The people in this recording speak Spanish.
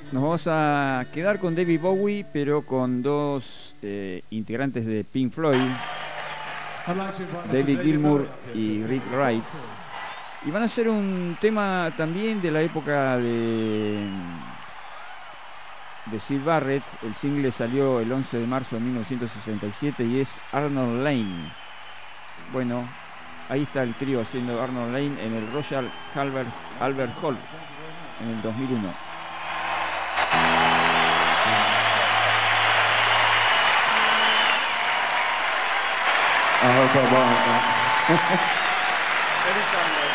Nos vamos a quedar con David Bowie, pero con dos integrantes de Pink Floyd, David Gilmour y Rick Wright. Y van a hacer un tema también de la época de Syd Barrett. El single salió el 11 de marzo de 1967 y es Arnold Lane. Bueno, ahí está el trío haciendo Arnold Lane en el Royal Albert Hall en el 2001. I hope I won't. Anytime.